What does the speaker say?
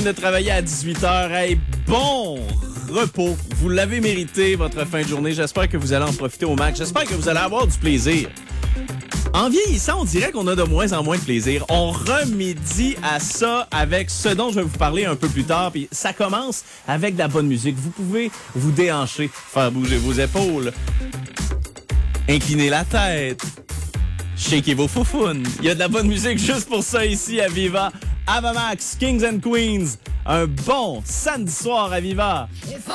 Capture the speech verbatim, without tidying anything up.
de travailler à dix-huit heures. Hey, bon repos. Vous l'avez mérité, votre fin de journée. J'espère que vous allez en profiter au max. J'espère que vous allez avoir du plaisir. En vieillissant, on dirait qu'on a de moins en moins de plaisir. On remédie à ça avec ce dont je vais vous parler un peu plus tard. Puis ça commence avec de la bonne musique. Vous pouvez vous déhancher, faire bouger vos épaules, incliner la tête, shaker vos foufounes. Il y a de la bonne musique juste pour ça ici à Viva. Avamax, Kings and Queens. Un bon samedi soir à Viva. Il faut